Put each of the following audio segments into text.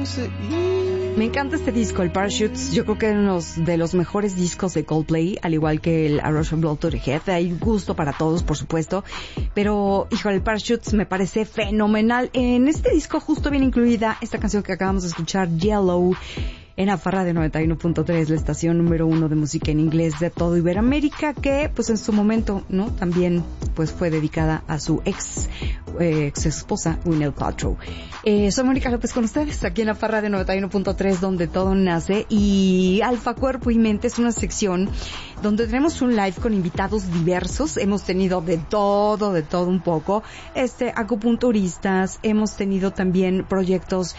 sé. Me encanta este disco, el Parachutes. Yo creo que es uno de los mejores discos de Coldplay, al igual que el A Rush of Blood to the Head. Hay gusto para todos, por supuesto. Pero, híjole, el Parachutes me parece fenomenal. En este disco justo viene incluida esta canción que acabamos de escuchar, Yellow, en Alfa Radio 91.3, la estación número 1 de música en inglés de todo Iberoamérica, que pues en su momento, ¿no? También pues fue dedicada a su ex esposa, Gwyneth Paltrow. Soy Mónica López con ustedes, aquí en Alfa Radio 91.3, donde todo nace. Y Alfa Cuerpo y Mente es una sección donde tenemos un live con invitados diversos. Hemos tenido de todo un poco. Acupunturistas, hemos tenido también proyectos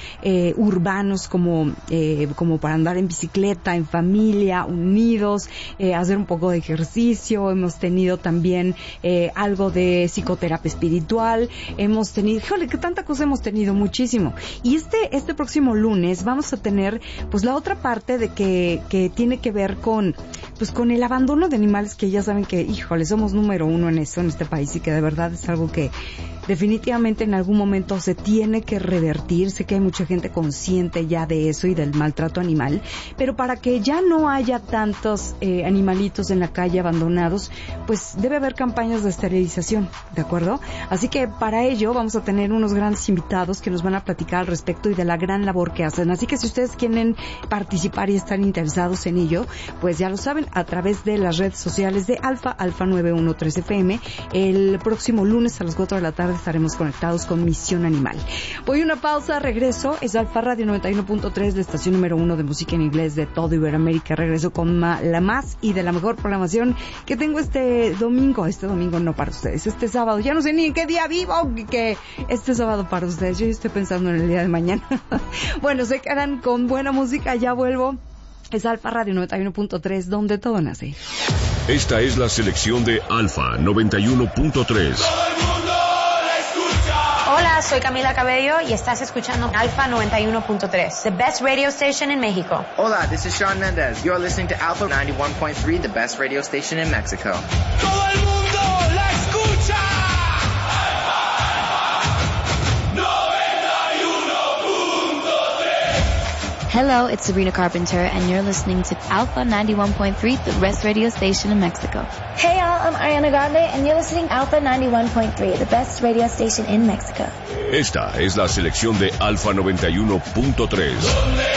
urbanos como para andar en bicicleta, en familia, unidos, hacer un poco de ejercicio. Hemos tenido también algo de psicoterapia espiritual. Hemos tenido, híjole, qué tanta cosa hemos tenido, muchísimo. Y este próximo lunes vamos a tener pues la otra parte de que tiene que ver con el abandono de animales, que ya saben que, híjole, somos número 1 en eso en este país, y que de verdad es algo que definitivamente en algún momento se tiene que revertir. Sé que hay mucha gente consciente ya de eso y del maltrato animal, pero para que ya no haya tantos animalitos en la calle abandonados, pues debe haber campañas de esterilización, ¿de acuerdo? Así que para ello vamos a tener unos grandes invitados que nos van a platicar al respecto y de la gran labor que hacen. Así que si ustedes quieren participar y están interesados en ello, pues ya lo saben, a través de las redes sociales de Alfa 913 FM. El próximo lunes a las 4 de la tarde estaremos conectados con Misión Animal. Voy a una pausa, regreso. Es Alfa Radio 91.3, la estación número 1 de música en inglés de todo Iberoamérica. Regreso con la más y de la mejor programación que tengo este domingo no para ustedes, este sábado. Ya no sé ni en qué día vivo, que este sábado para ustedes. Yo estoy pensando en el día de mañana. Bueno, se quedan con buena música, ya vuelvo. Es Alfa Radio 91.3, donde todo nace. Esta es la selección de Alfa 91.3. Hola, soy Camila Cabello y estás escuchando Alfa 91.3, the best radio station in Mexico. Hola, this is Shawn Mendes. You're listening to Alpha 91.3, the best radio station in Mexico. ¡Todo el mundo la escucha! Hello, it's Sabrina Carpenter, and you're listening to Alpha 91.3, the best radio station in Mexico. Hey y'all, I'm Ariana Grande, and you're listening to Alpha 91.3, the best radio station in Mexico. Esta es la selección de Alfa 91.3.